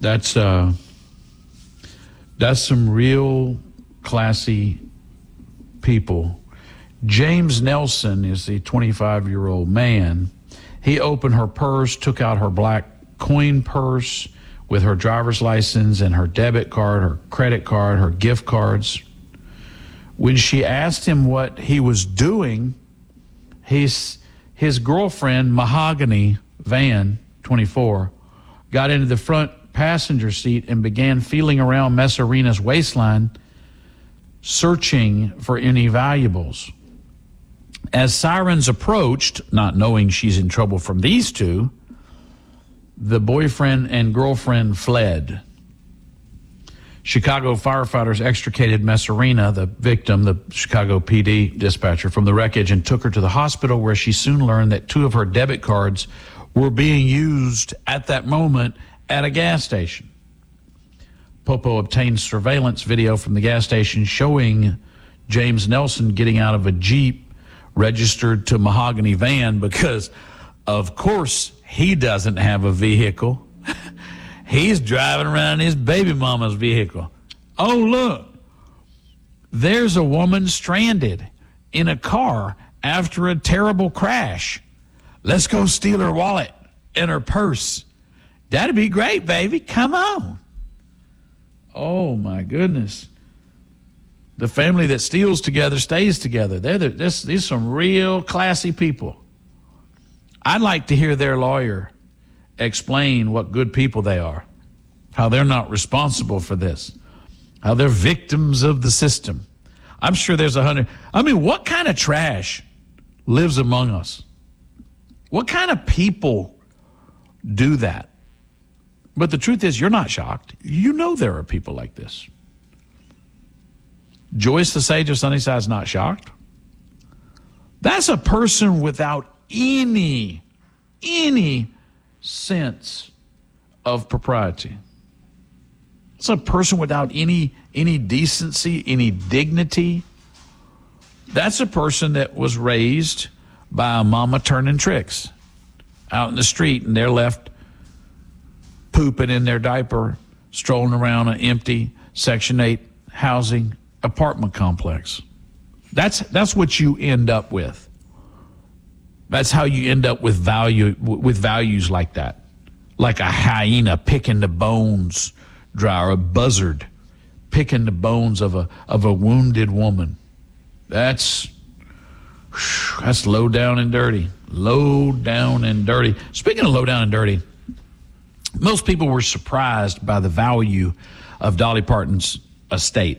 That's some real classy people. James Nelson is the 25-year-old man. He opened her purse, took out her black coin purse with her driver's license and her debit card, her credit card, her gift cards. When she asked him what he was doing, his girlfriend, Mahogany Van, 24, got into the front passenger seat and began feeling around Messerina's waistline, searching for any valuables. As sirens approached, not knowing she's in trouble from these two, the boyfriend and girlfriend fled. Chicago firefighters extricated Messerina, the victim, the Chicago PD dispatcher, from the wreckage and took her to the hospital, where she soon learned that 2 of her debit cards were being used at that moment at a gas station. Popo obtained surveillance video from the gas station showing James Nelson getting out of a Jeep registered to Mahogany Van, because, of course, he doesn't have a vehicle. He's driving around his baby mama's vehicle. Oh, look, there's a woman stranded in a car after a terrible crash. Let's go steal her wallet and her purse. That'd be great, baby. Come on. Oh, my goodness. The family that steals together stays together. These are some real classy people. I'd like to hear their lawyer explain what good people they are, how they're not responsible for this, how they're victims of the system. I'm sure there's 100. I mean, what kind of trash lives among us? What kind of people do that? But the truth is, you're not shocked. You know there are people like this. Joyce, the sage of Sunnyside, is not shocked. That's a person without any sense of propriety. It's a person without any decency, any dignity. That's a person that was raised by a mama turning tricks out in the street, and they're left pooping in their diaper, strolling around an empty Section 8 housing apartment complex. That's what you end up with. That's how you end up with values like that. Like a hyena picking the bones dry, or a buzzard picking the bones of a wounded woman. That's low down and dirty. Low down and dirty. Speaking of low down and dirty, most people were surprised by the value of Dolly Parton's estate.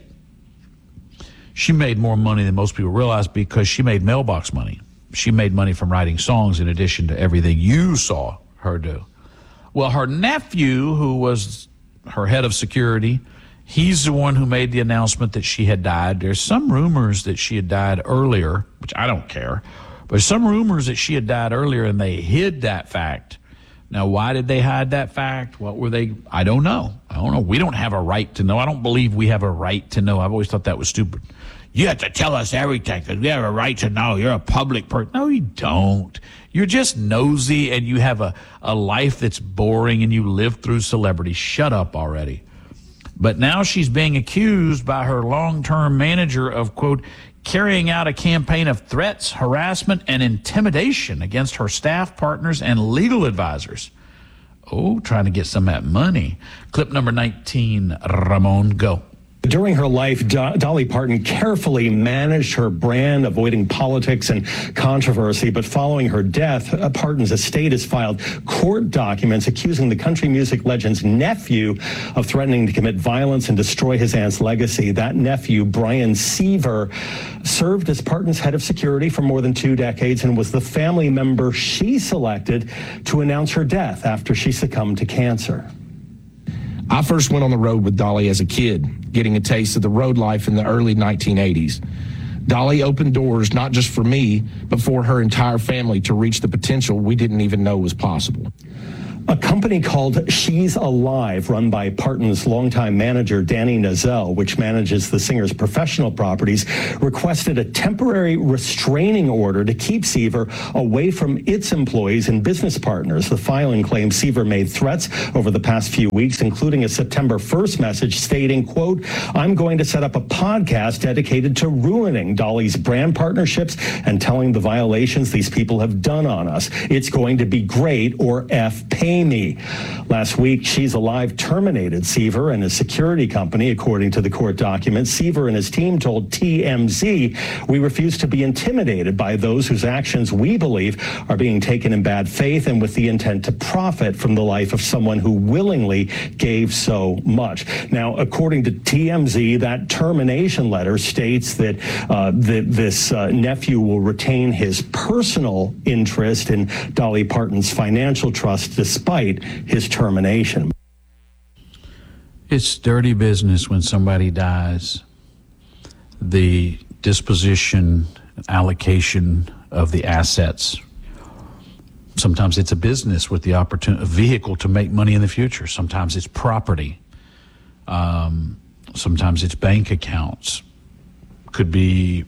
She made more money than most people realized because she made mailbox money. She made money from writing songs in addition to everything you saw her do. Well, her nephew, who was her head of security, he's the one who made the announcement that she had died. There's some rumors that she had died earlier, which I don't care, but some rumors that she had died earlier, and they hid that fact. Now, why did they hide that fact? What were they? I don't know. We don't have a right to know. I don't believe we have a right to know. I've always thought that was stupid. You have to tell us everything because we have a right to know. You're a public person. No, you don't. You're just nosy, and you have a life that's boring, and you live through celebrity. Shut up already. But now she's being accused by her long-term manager of, quote, carrying out a campaign of threats, harassment, and intimidation against her staff, partners, and legal advisors. Oh, trying to get some of that money. Clip number 19, Ramon, go. During her life, Dolly Parton carefully managed her brand, avoiding politics and controversy. But following her death, Parton's estate has filed court documents accusing the country music legend's nephew of threatening to commit violence and destroy his aunt's legacy. That nephew, Brian Seaver, served as Parton's head of security for more than 2 decades and was the family member she selected to announce her death after she succumbed to cancer. I first went on the road with Dolly as a kid, getting a taste of the road life in the early 1980s. Dolly opened doors not just for me, but for her entire family to reach the potential we didn't even know was possible. A company called She's Alive, run by Parton's longtime manager, Danny Nazzel, which manages the singer's professional properties, requested a temporary restraining order to keep Seaver away from its employees and business partners. The filing claims Seaver made threats over the past few weeks, including a September 1st message stating, quote, "I'm going to set up a podcast dedicated to ruining Dolly's brand partnerships and telling the violations these people have done on us. It's going to be great, or F pay me." Last week, She's Alive terminated Seaver and his security company, according to the court documents. Seaver and his team told TMZ, "We refuse to be intimidated by those whose actions we believe are being taken in bad faith and with the intent to profit from the life of someone who willingly gave so much." Now, according to TMZ, that termination letter states that this nephew will retain his personal interest in Dolly Parton's financial trust despite his termination. It's dirty business when somebody dies. The disposition, allocation of the assets. Sometimes it's a business with the opportunity, a vehicle to make money in the future. Sometimes it's property. Sometimes it's bank accounts. Could be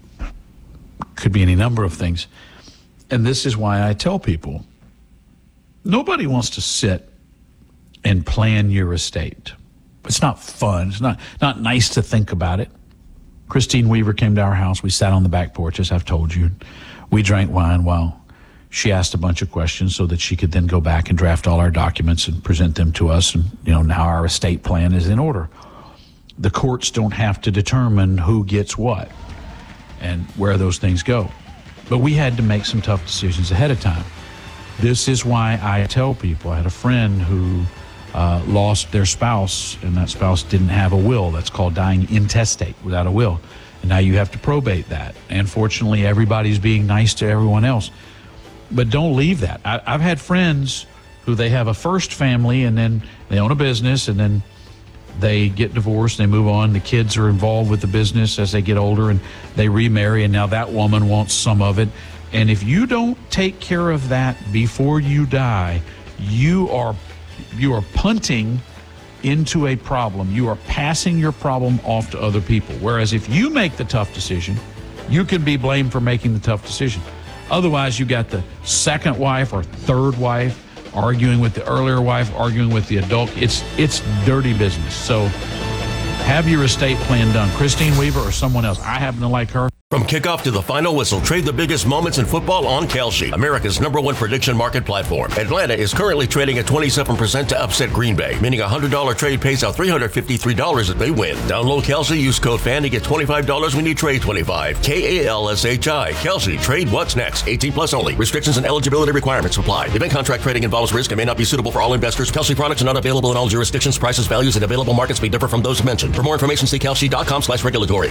any number of things. And this is why I tell people, nobody wants to sit and plan your estate. It's not fun. It's not nice to think about it. Christine Weaver came to our house. We sat on the back porch, as I've told you. We drank wine while she asked a bunch of questions so that she could then go back and draft all our documents and present them to us. And, now our estate plan is in order. The courts don't have to determine who gets what and where those things go. But we had to make some tough decisions ahead of time. This is why I tell people, I had a friend who lost their spouse, and that spouse didn't have a will. That's called dying intestate, without a will. And now you have to probate that. And fortunately, everybody's being nice to everyone else. But don't leave that. I've had friends who they have a first family, and then they own a business, and then they get divorced, they move on. The kids are involved with the business as they get older, and they remarry, and now that woman wants some of it. And if you don't take care of that before you die, you are punting into a problem. You are passing your problem off to other people. Whereas if you make the tough decision, you can be blamed for making the tough decision. Otherwise, you got the second wife or third wife arguing with the earlier wife, arguing with the adult. It's dirty business. So have your estate plan done. Christine Weaver or someone else. I happen to like her. From kickoff to the final whistle, trade the biggest moments in football on Kalshi, America's #1 prediction market platform. Atlanta is currently trading at 27% to upset Green Bay, meaning a $100 trade pays out $353 if they win. Download Kalshi, use code FAN to get $25 when you trade 25. KALSHI. Kalshi. Trade what's next. 18 plus only. Restrictions and eligibility requirements apply. Event contract trading involves risk and may not be suitable for all investors. Kalshi products are not available in all jurisdictions. Prices, values, and available markets may differ from those mentioned. For more information, see kalshi.com/regulatory.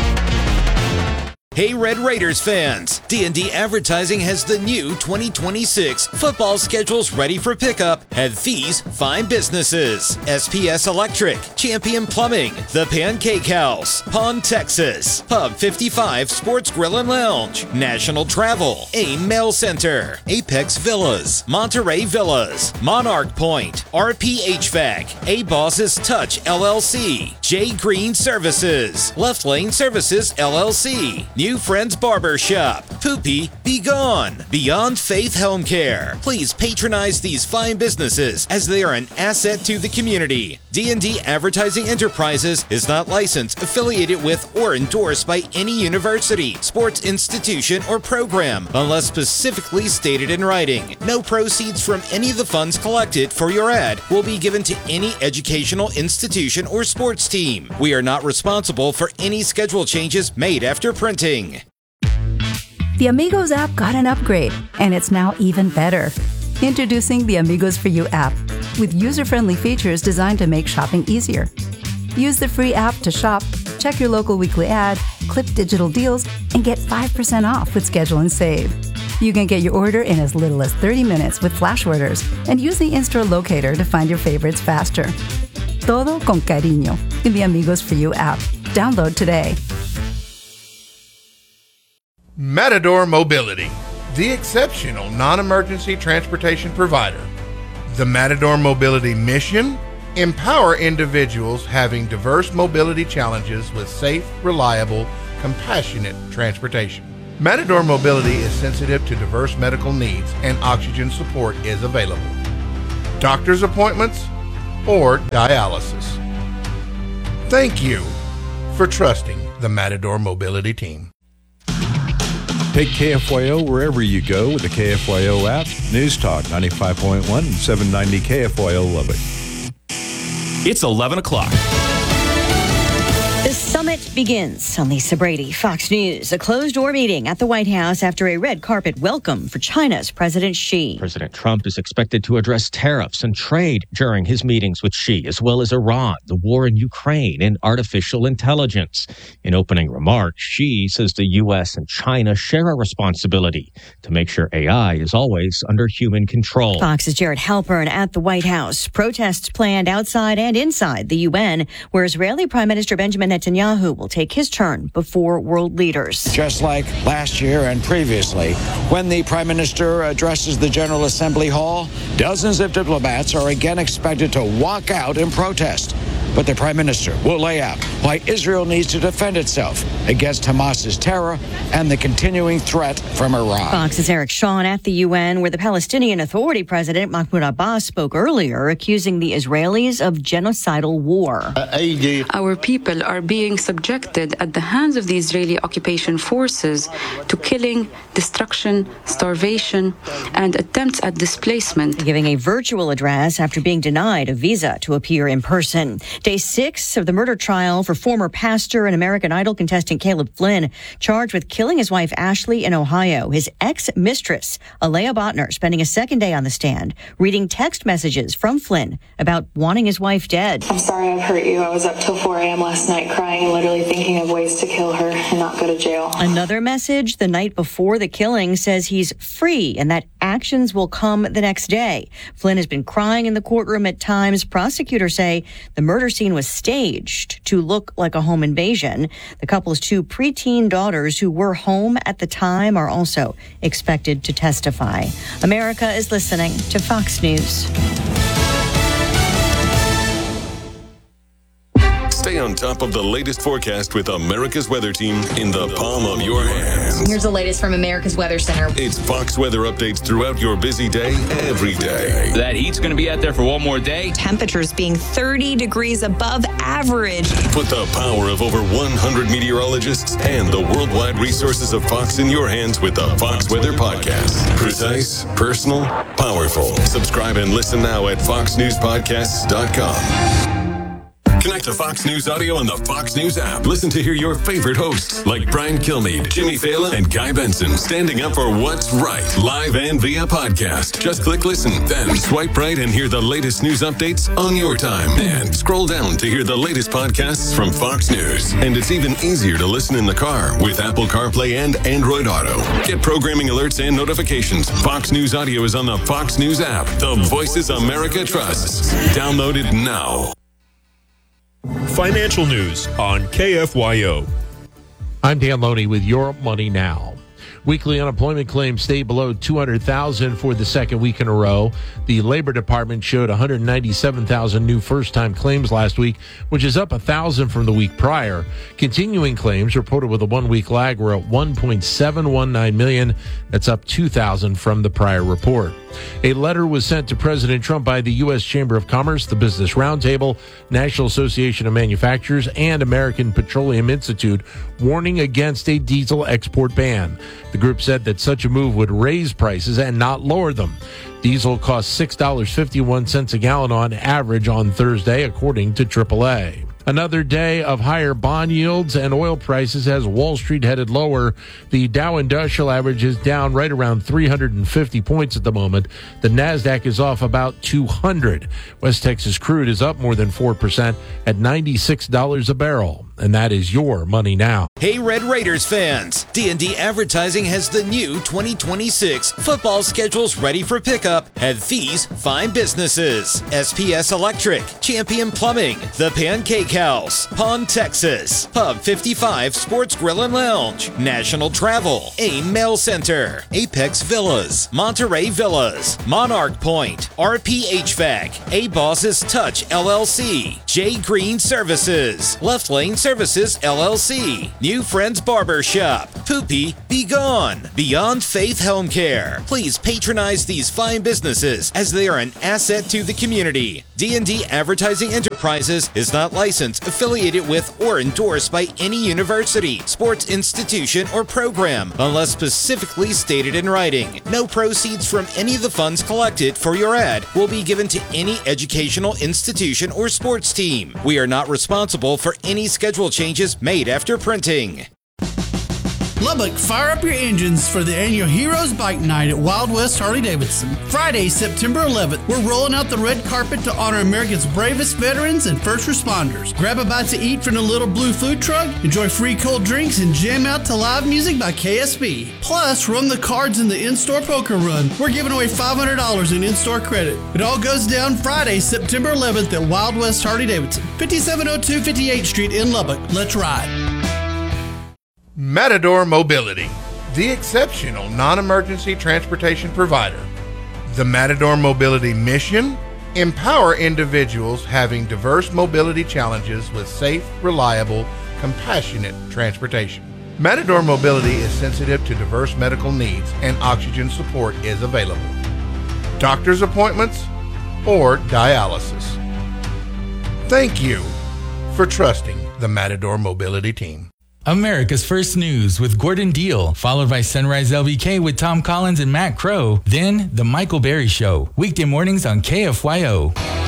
Hey Red Raiders fans, D&D Advertising has the new 2026 football schedules ready for pickup at these fine businesses: SPS Electric, Champion Plumbing, The Pancake House, Pawn, Texas, Pub 55 Sports Grill and Lounge, National Travel, AIM Mail Center, Apex Villas, Monterey Villas, Monarch Point, RP HVAC, A Boss's Touch LLC, J Green Services, Left Lane Services LLC, New Friends Barber Shop, Poopy Be Gone, Beyond Faith Home Care. Please patronize these fine businesses as they are an asset to the community. D&D Advertising Enterprises is not licensed, affiliated with, or endorsed by any university, sports institution, or program unless specifically stated in writing. No proceeds from any of the funds collected for your ad will be given to any educational institution or sports team. We are not responsible for any schedule changes made after printing. The Amigos app got an upgrade, and it's now even better. Introducing the Amigos For You app, with user-friendly features designed to make shopping easier. Use the free app to shop, check your local weekly ad, clip digital deals, and get 5% off with Schedule and Save. You can get your order in as little as 30 minutes with flash orders, and use the in-store locator to find your favorites faster. Todo con cariño in the Amigos For You app. Download today. Matador Mobility, the exceptional non-emergency transportation provider. The Matador Mobility mission: empower individuals having diverse mobility challenges with safe, reliable, compassionate transportation. Matador Mobility is sensitive to diverse medical needs and oxygen support is available. Doctor's appointments or dialysis. Thank you for trusting the Matador Mobility team. Take KFYO wherever you go with the KFYO app. News Talk 95.1 and 790 KFYO Lubbock. It's 11 o'clock. The summit begins. I'm Lisa Brady, Fox News. A closed-door meeting at the White House after a red carpet welcome for China's President Xi. President Trump is expected to address tariffs and trade during his meetings with Xi, as well as Iran, the war in Ukraine, and artificial intelligence. In opening remarks, Xi says the U.S. and China share a responsibility to make sure AI is always under human control. Fox's Jared Halpern at the White House. Protests planned outside and inside the UN, where Israeli Prime Minister Benjamin Netanyahu will take his turn before world leaders. Just like last year and previously, when the Prime Minister addresses the General Assembly Hall, dozens of diplomats are again expected to walk out in protest. But the Prime Minister will lay out why Israel needs to defend itself against Hamas's terror and the continuing threat from Iran. Fox's Eric Shawn at the UN, where the Palestinian Authority President Mahmoud Abbas spoke earlier, accusing the Israelis of genocidal war. Our people are being subjected at the hands of the Israeli occupation forces to killing, destruction, starvation, and attempts at displacement. Giving a virtual address after being denied a visa to appear in person. Day 6 of the murder trial for former pastor and American Idol contestant Caleb Flynn, charged with killing his wife Ashley in Ohio. His ex-mistress, Alea Botner, spending a second day on the stand, reading text messages from Flynn about wanting his wife dead. I'm sorry I've hurt you. I was up till 4 a.m. last night crying and literally thinking of ways to kill her and not go to jail. Another message the night before the killing says he's free and that actions will come the next day. Flynn has been crying in the courtroom at times. Prosecutors say the murder scene was staged to look like a home invasion. The couple's 2 preteen daughters who were home at the time are also expected to testify. America is listening to Fox News. Stay on top of the latest forecast with America's Weather Team in the palm of your hands. Here's the latest from America's Weather Center. It's Fox weather updates throughout your busy day, every day. That heat's going to be out there for one more day. Temperatures being 30 degrees above average. Put the power of over 100 meteorologists and the worldwide resources of Fox in your hands with the Fox Weather Podcast. Precise, personal, powerful. Subscribe and listen now at foxnewspodcasts.com. Connect to Fox News Audio on the Fox News app. Listen to hear your favorite hosts like Brian Kilmeade, Jimmy Fallon, and Guy Benson standing up for what's right, live and via podcast. Just click listen, then swipe right and hear the latest news updates on your time. And scroll down to hear the latest podcasts from Fox News. And it's even easier to listen in the car with Apple CarPlay and Android Auto. Get programming alerts and notifications. Fox News Audio is on the Fox News app. The voices America trusts. Download it now. Financial news on KFYO. I'm Dan Loney with Your Money Now. Weekly unemployment claims stay below 200,000 for the second week in a row. The Labor Department showed 197,000 new first-time claims last week, which is up 1,000 from the week prior. Continuing claims reported with a one-week lag were at 1.719 million. That's up 2,000 from the prior report. A letter was sent to President Trump by the U.S. Chamber of Commerce, the Business Roundtable, National Association of Manufacturers, and American Petroleum Institute, warning against a diesel export ban. The group said that such a move would raise prices and not lower them. Diesel cost $6.51 a gallon on average on Thursday, according to AAA. Another day of higher bond yields and oil prices has Wall Street headed lower. The Dow Industrial Average is down right around 350 points at the moment. The NASDAQ is off about 200. West Texas crude is up more than 4% at $96 a barrel. and that is your money now. Hey Red Raiders fans, D&D Advertising has the new 2026 football schedules ready for pickup at these fine businesses: SPS Electric, Champion Plumbing, The Pancake House, Pond, Texas, Pub 55 Sports Grill and Lounge, National Travel, AIM Mail Center, Apex Villas, Monterey Villas, Monarch Point, RP HVAC, A Boss's Touch LLC, J Green Services, Left Lane Services LLC, New Friends Barber Shop, Poopy Be Gone, Beyond Faith Home Care. Please patronize these fine businesses as they are an asset to the community. D&D Advertising Enterprises is not licensed, affiliated with, or endorsed by any university, sports institution, or program unless specifically stated in writing. No proceeds from any of the funds collected for your ad will be given to any educational institution or sports team. We are not responsible for any schedule changes made after printing. Lubbock, fire up your engines for the annual Heroes Bike Night at Wild West Harley-Davidson. Friday, September 11th, we're rolling out the red carpet to honor America's bravest veterans and first responders. Grab a bite to eat from the Little Blue Food Truck, enjoy free cold drinks, and jam out to live music by KSB. Plus, run the cards in the in-store poker run. We're giving away $500 in in-store credit. It all goes down Friday, September 11th at Wild West Harley-Davidson, 5702 58th Street in Lubbock. Let's ride. Matador Mobility, the exceptional non-emergency transportation provider. The Matador Mobility mission: empower individuals having diverse mobility challenges with safe, reliable, compassionate transportation. Matador Mobility is sensitive to diverse medical needs and oxygen support is available. Doctor's appointments or dialysis. Thank you for trusting the Matador Mobility team. America's First News with Gordon Deal, followed by Sunrise LVK with Tom Collins and Matt Crow. Then The Michael Berry Show, weekday mornings on KFYO.